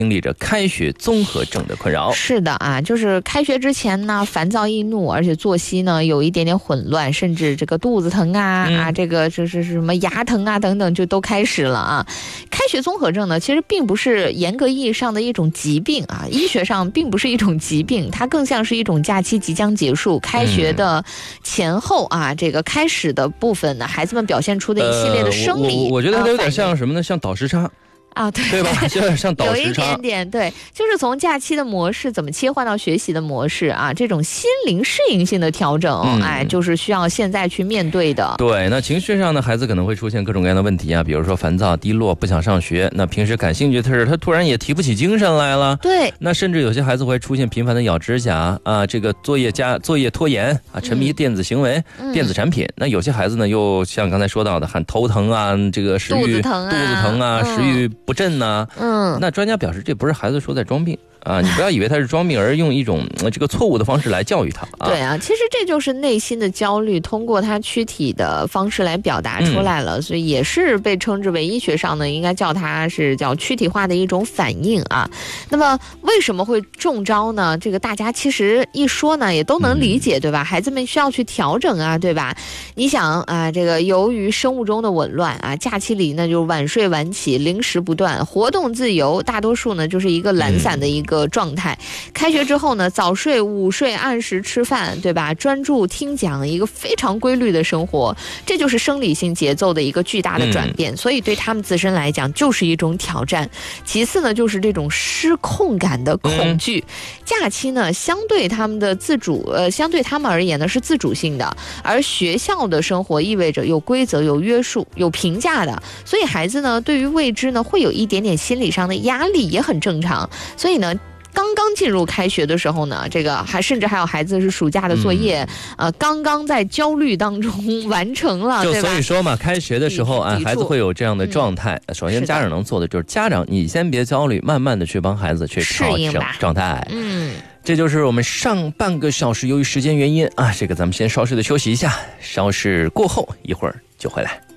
经历着开学综合症的困扰。 是的啊，就是开学之前呢，烦躁易怒，而且作息呢有一点点混乱，甚至这个肚子疼啊，这个就是什么牙疼啊等等，就都开始了啊。开学综合症呢，其实并不是严格意义上的一种疾病啊，医学上并不是一种疾病，它更像是一种假期即将结束，开学的前后啊，这个开始的部分呢，孩子们表现出的一系列的生理， 我觉得它有点像什么呢？像倒时差。 啊， 对吧？有点像倒时差， 有一点点对，就是从假期的模式怎么切换到学习的模式啊，这种心灵适应性的调整，就是需要现在去面对的。 对，那情绪上呢，孩子可能会出现各种各样的问题啊，比如说烦躁、低落、不想上学。那平时感兴趣的事，他突然也提不起精神来了。 对， 那甚至有些孩子会出现频繁的咬指甲啊，这个作业拖延啊，沉迷电子行为、电子产品。那有些孩子呢，又像刚才说到的，喊头疼啊，这个食欲肚子疼啊， 食欲不振呐。那专家表示，这不是孩子说在装病啊，你不要以为他是装病，而用一种这个错误的方式来教育他啊。 对啊，其实这就是内心的焦虑，通过他躯体的方式来表达出来了，所以也是被称之为医学上呢，应该叫它是叫躯体化的一种反应啊。那么为什么会中招呢？这个大家其实一说呢，也都能理解，对吧？孩子们需要去调整啊，对吧？你想啊，这个由于生物钟的紊乱啊，假期里呢就晚睡晚起，零食不断，活动自由，大多数呢就是一个懒散的一个状态。开学之后呢，早睡午睡，按时吃饭，对吧？专注听讲，一个非常规律的生活，这就是生理性节奏的一个巨大的转变，所以对他们自身来讲就是一种挑战。其次呢，就是这种失控感的恐惧。假期呢，相对他们而言呢是自主性的，而学校的生活意味着有规则、有约束、有评价的，所以孩子呢对于未知呢会有一点点心理上的压力，也很正常。所以呢，刚刚进入开学的时候呢，这个甚至还有孩子是暑假的作业，刚刚在焦虑当中完成了， 就对吧？ 所以说嘛，开学的时候啊，孩子会有这样的状态。首先，家长能做的就是家长你先别焦虑，慢慢的去帮孩子去调整状态。这就是我们上半个小时由于时间原因啊，这个咱们先稍事的休息一下，稍事过后一会儿就回来。